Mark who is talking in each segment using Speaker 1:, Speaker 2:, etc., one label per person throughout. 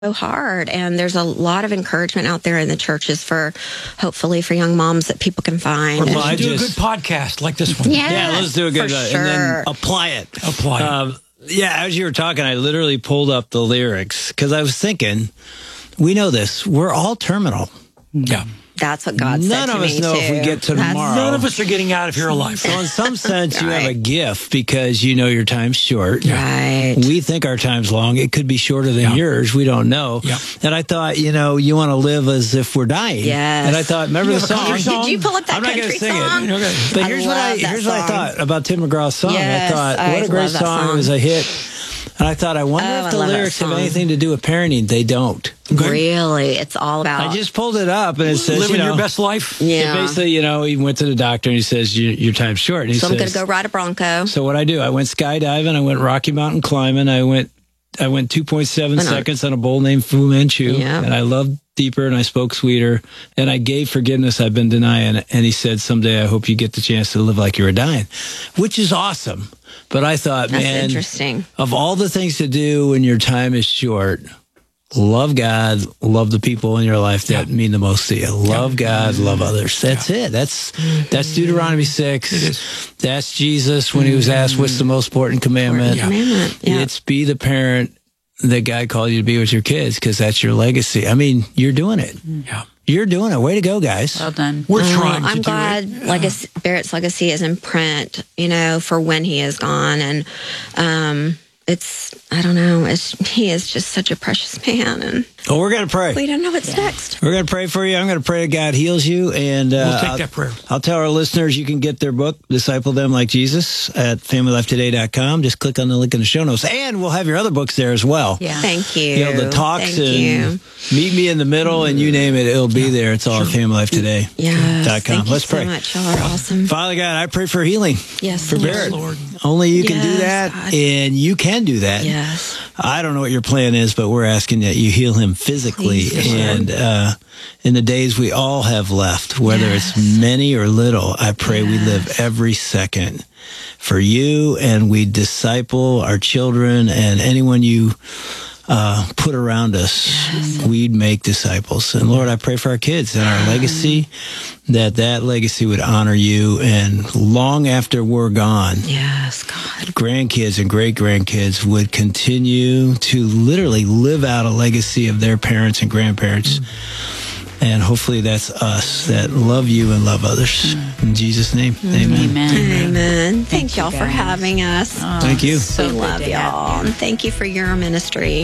Speaker 1: so hard, and there's a lot of encouragement out there in the churches hopefully for young moms that people can find.
Speaker 2: Well, let's do a good podcast like this one.
Speaker 1: Yeah,
Speaker 3: let's do a good
Speaker 1: one. Sure.
Speaker 3: And then apply it. As you were talking, I literally pulled up the lyrics because I was thinking, we know this. We're all terminal.
Speaker 2: Yeah.
Speaker 1: That's what God said to me,
Speaker 3: None of us know if we get to tomorrow.
Speaker 2: None of us are getting out of here alive.
Speaker 3: So in some sense, you have a gift because you know your time's short.
Speaker 1: Right.
Speaker 3: We think our time's long. It could be shorter than yours. We don't know.
Speaker 2: Yeah.
Speaker 3: And I thought, you want to live as if we're dying.
Speaker 1: Yes.
Speaker 3: And I thought, remember the song?
Speaker 1: Did you pull up that
Speaker 3: I'm not
Speaker 1: country
Speaker 3: sing
Speaker 1: song?
Speaker 3: it. Okay. But here's what I thought about Tim McGraw's song.
Speaker 1: Yes,
Speaker 3: I thought, what a great song. It was a hit. And I thought, I wonder if the lyrics have anything to do with parenting. They don't.
Speaker 1: Really? It's all about...
Speaker 3: I just pulled it up, and it says,
Speaker 2: living your best life.
Speaker 1: Yeah.
Speaker 3: Basically, he went to the doctor, and he says, your time's short. And he
Speaker 1: so
Speaker 3: says,
Speaker 1: I'm going to go ride a Bronco.
Speaker 3: So what I do, I went skydiving, I went Rocky Mountain climbing, I went 2.7 seconds on a bull named Fu Manchu, and I loved deeper, and I spoke sweeter, and I gave forgiveness I've been denying. And he said, someday I hope you get the chance to live like you were dying, which is awesome. But I thought,
Speaker 1: That's
Speaker 3: man,
Speaker 1: interesting.
Speaker 3: Of all the things to do when your time is short, love God, love the people in your life that mean the most to you. Love God, love others. That's it. That's Deuteronomy 6. That's Jesus when he was asked, what's the most important commandment? It's be the parent that God called you to be with your kids, because that's your legacy. I mean, you're doing it.
Speaker 2: Yeah.
Speaker 3: You're doing it. Way to go, guys.
Speaker 4: Well done.
Speaker 2: We're trying to
Speaker 1: I'm glad Barrett's legacy is in print, for when he is gone. And I don't know, he is just such a precious man. And
Speaker 3: we're going to pray.
Speaker 1: We don't know what's next.
Speaker 3: We're going to pray for you. I'm going to pray that God heals you. And
Speaker 2: we'll take that prayer.
Speaker 3: I'll tell our listeners you can get their book, Disciple Them Like Jesus, at FamilyLifeToday.com. Just click on the link in the show notes. And we'll have your other books there as well.
Speaker 4: Yeah.
Speaker 1: Thank you.
Speaker 3: The talks and Meet Me in the Middle, and you name it, it'll be there. It's all at FamilyLifeToday.com.
Speaker 1: Thank
Speaker 3: Let's pray.
Speaker 1: so much. Y'all are awesome.
Speaker 3: Father God, I pray for healing.
Speaker 1: Yes,
Speaker 3: for Barrett.
Speaker 2: Lord.
Speaker 3: Only you can do that,
Speaker 1: God.
Speaker 3: and you can do that.
Speaker 1: Yes.
Speaker 3: I don't know what your plan is, but we're asking that you heal him physically.
Speaker 1: Please,
Speaker 3: and in the days we all have left, whether it's many or little, I pray we live every second for you, and we disciple our children and anyone you put around us. We'd make disciples. And Lord, I pray for our kids and our legacy, that legacy would honor you, and long after we're gone,
Speaker 1: Yes, God.
Speaker 3: grandkids and great-grandkids would continue to literally live out a legacy of their parents and grandparents. And hopefully that's us that love you and love others. In Jesus' name, amen.
Speaker 1: Amen. Thank y'all for having us.
Speaker 3: Thank you.
Speaker 1: We love y'all. And thank you for your ministry.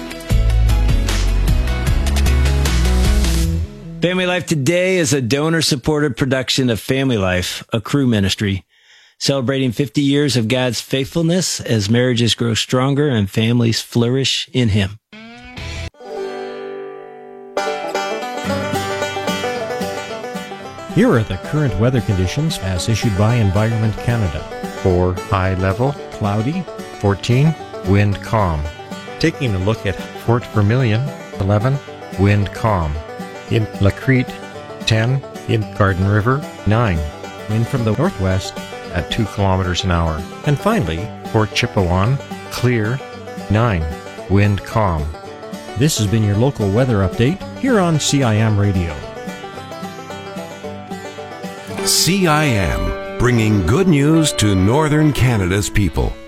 Speaker 3: Family Life Today is a donor-supported production of Family Life, a crew ministry, celebrating 50 years of God's faithfulness as marriages grow stronger and families flourish in Him.
Speaker 5: Here are the current weather conditions as issued by Environment Canada.
Speaker 6: For high level,
Speaker 5: Cloudy,
Speaker 6: 14, wind calm. Taking a look at Fort Vermilion, 11, wind calm. In La Crete, 10, in Garden River, 9,
Speaker 5: wind from the northwest,
Speaker 6: at 2 kilometers an hour.
Speaker 5: and finally,
Speaker 6: Fort Chipewyan, clear, 9, wind calm.
Speaker 5: this has been your local weather update here on CIM Radio.
Speaker 7: CIM, bringing good news to Northern Canada's people.